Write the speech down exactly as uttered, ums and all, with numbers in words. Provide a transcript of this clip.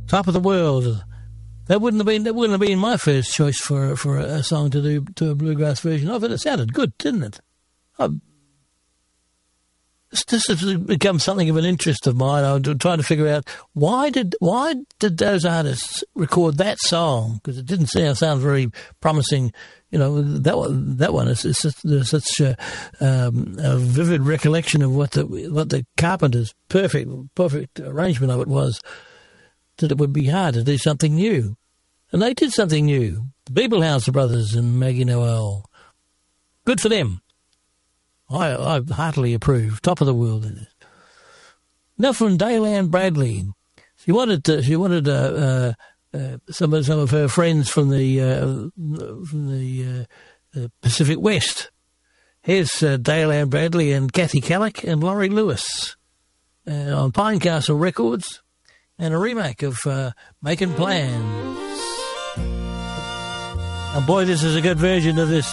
Top of the World. That wouldn't have been that wouldn't have been my first choice for for a song to do to a bluegrass version of it. It sounded good, didn't it? I, this, this has become something of an interest of mine. I'm trying to figure out why did why did those artists record that song, because it didn't sound, sound very promising. You know, that one that one is, is such, there's such a, um, a vivid recollection of what the what the Carpenters' perfect perfect arrangement of it was, that it would be hard to do something new. And they did something new. The Beeblehauser Brothers and Maggie Noel. Good for them. I, I heartily approve. Top of the world in it. Now from Daylan Bradley. She wanted to, she wanted uh, uh, uh, some of some of her friends from the uh, from the uh, uh, Pacific West. Here's uh, Daylan Bradley and Kathy Kellick and Laurie Lewis uh, on Pinecastle Records, and a remake of uh, Making Plans. And boy, this is a good version of this.